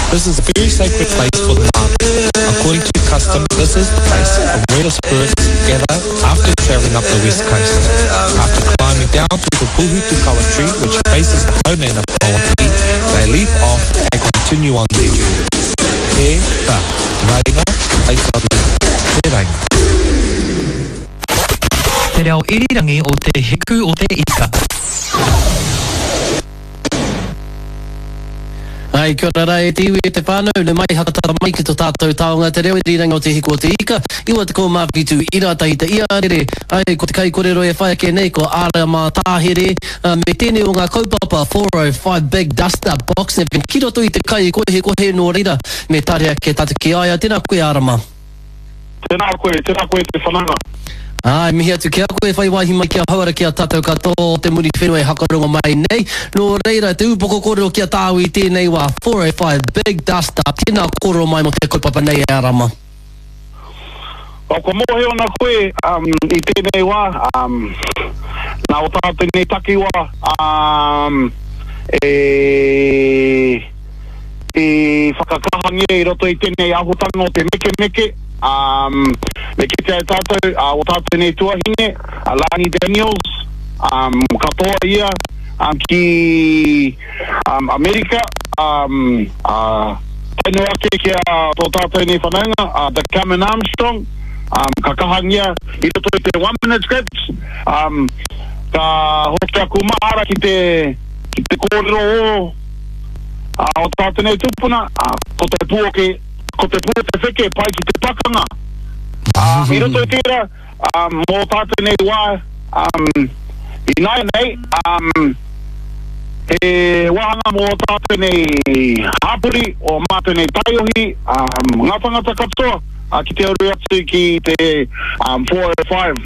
This is a very sacred place for the Māori. According to custom, this is the place where the spirits gather after travelling up the west coast. After climbing down to the Puhutukawa tree, which faces the homeland of Mawati, they leap off and continue on their journey. He ta Rainga Aitaru Te Rainga. Te reo irirangi o te heku o te ika. Ai, kia ora e tiwi e te whānau, le mai hakatara mai ki tō tātou taonga te reo irirangi o te heku o te ika. Iwa te ko mawhitu ira tai te ia rere. Ai, ko te kai korero e whaia ke nei ko ara mā tāhere. Me tēnei o ngā kaupapa 405 Big Duster Box. Ne pen kiroto i te kai kohe no reira. Me tarea ke tatu ki aia. Tēnā koe Arama. Tēnā koe te whananga. Ai, mihi atu kia koe whai wahi mai kia hauara kia tātou katoa te muri whenua e hakaronga mai nei. No reira, te upoko kōrero kia tāu i tēnei wā 405 Big Duster. Tēnā kōrero mai mo te kaupapa nei e Arama. O ko mohe ona koe i tēnei wā, nā o tātou nei taki wā, e whakakahangi i roto i tēnei ahutanga o te meke. Me kitea e tātou, o tātou nei tuahine, Lani Daniels, katoa ia, ki Amerika, taino ake kia tō tātou nei whananga, The Cameron Armstrong, ka kahangia, i roto i te 1 minute scripts, ka hoki aku maara ki te kōrero o tātou nei tupuna, ko te pūoke, ko te wheke pai ki te pakanga. I roto i tērā, mō tātou nei wā, i nai nei, he wāhanga mō tātou nei hapuri o mātou nei taiohi, ngā tangata katoa, ki te auru atu ki te 405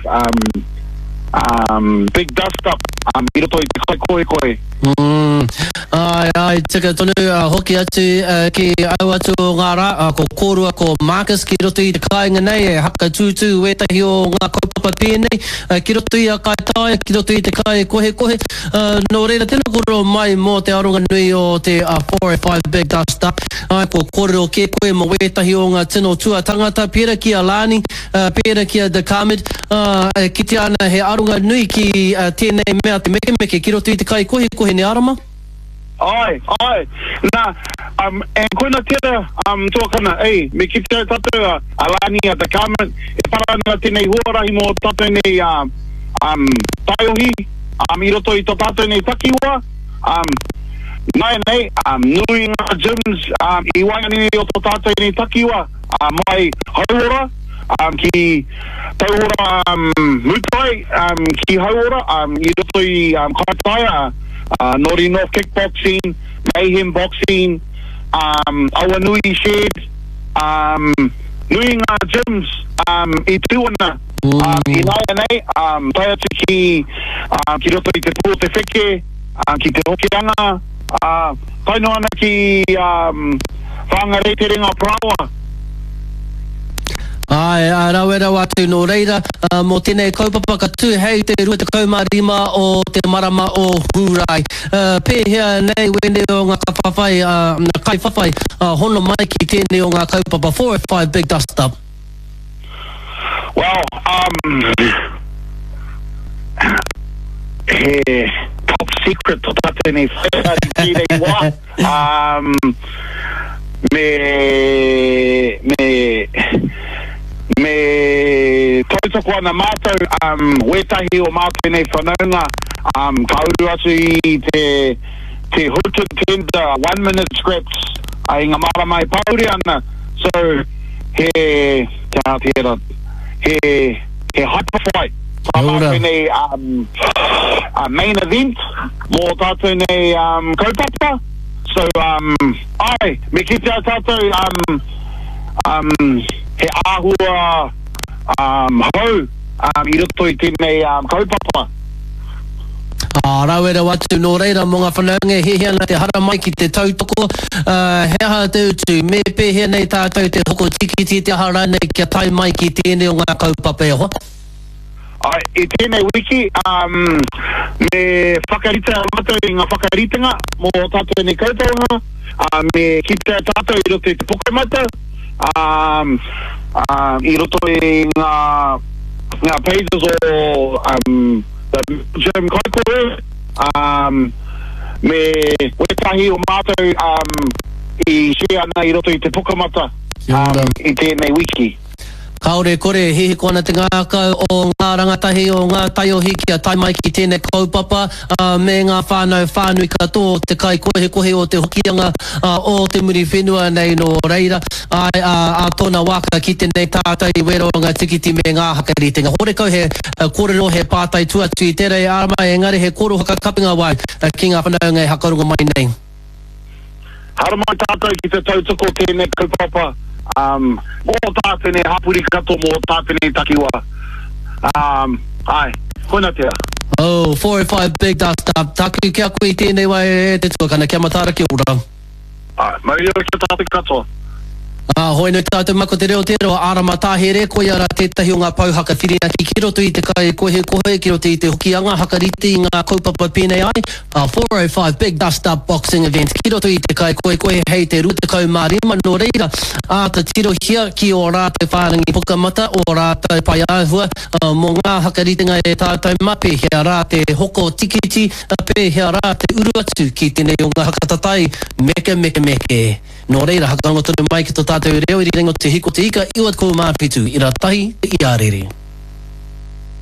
Big Duster, i roto i te kai koe. Ai, tika tonu hoki atu ki au atu o ngā rā, ko kōrua ko Marcus ki roto i te kāinga nei, e haka tūtū wetahi o ngā kaupapa pēnei, ki roto i a kai tāia, ki roto i te kai kohe. No reira, tēnā kōrero mai mō te aronga nui o te 405 Big Duster. Ai, ko kōrero ke koe mo wetahi o ngā tino tua tangata, pēra ki a Lani, pēra ki a The Kamid, ki te ana he aronga nui ki tēnei mea te meke, ki roto i te kai kohe ne Arama? Ai. Nā, koina tēra tōkana, me ki te tātou Alani a The Kamid, e parana tēnei huarahi mō tātou nei taiohi, i roto i tō tātou nei takiwa, nei, nui ngā gyms, i waiani o tō tātou nei takiwa, mai hauora, ki tauora mutai, ki hauora, i roto i kaitaia, Nori North Kickboxing, Mayhem Boxing, Awanui Shed, nui ngā gyms, i tūana, i nai nei, tai atu ki roto i te pū te wheke, ki te hokianga, taino ana ki whangarei te ringa prawa. Ai, rau atu no reira, mō tēnei kaupapa ka tū hei te rua te kaumarima o te marama o Hurai. Pēhea nei wene o ngā kawhawhai, kai whawhai, hono mai ki tēnei o ngā kaupapa 405 Big Duster. Well, he top secret o tātou nei whaia i tēnei wā. Me tautoko ana mātou, wetahi o mātou nei whanaunga, ka uru atu i te Hood Tender 1 minute scripts, ai ngā mara mai pauri ana, so he hyper fight, tātou nei main event, mō tātou nei kaupapa, so me ki te tātou he āhua hau i roto i tēnei kaupapa. Rauera watu no reira mo ngā whanaunga he ana te hara mai ki te tautoko, he aha te utu, me pēhea nei tātou te hoko tikiti te hara nei kia tai mai ki tēnei o ngā kaupapa e hoa. I tēnei wiki, me whakarita amata i ngā whakaritanga mō tātou nei kaupapa, me kita tātou I roto I te pokamata, I roto I ngā pages o the Jim Koikore, me wetahi o mātou I share ana I roto I te pokamata I tēnei wiki. Kaore kore, hihi kona te ngākau o ngā rangatahi o ngā taiohiki a tai mai ki tēnei kaupapa me ngā whānui katoa te kai kohe o te hokianga o te muri whenua nei no reira a tōna waka ki tēnei tātai weronga tikiti me ngā hakaritenga. Hore kau he kōrero he pātai tuatu I tere arama engari he koro hakakapinga wai ki ngā whanaunga hakarongo mai nei. Hara mai tātou ki te tautoko tēnei kaupapa. Mō tātene hapuri kato mō tātene takiwa. Ai, koina tea. Oh, 405 Big Dust Up. Taku kia koe tēnei wai e te tuakana. Kia matara ki ora. Ai, mai ora kia tātou katoa. Hoi noi tātou mako te reo tero ārama tāhere koe ara tētahi o ngā pauhaka whirina ki roto I te kai kohe ki roto I te hokianga hakariti I ngā kaupapa pēnei ai 405 Big Dust Up Boxing Event ki roto I te kai kohe hei te rutakau mārima no reira ta tiro hia ki o rātou whārangi pokamata o rātou pai āhua mō ngā hakaritinga e tātou mape hea rā te hoko tikiti pe hea rā te uruatu ki tēnei o ngā hakatatai meke no reira hakarongo tonu mai ki tō tātou reo I ringo te hiko te ika iwat ko māwhitu I rā tahi te iarere.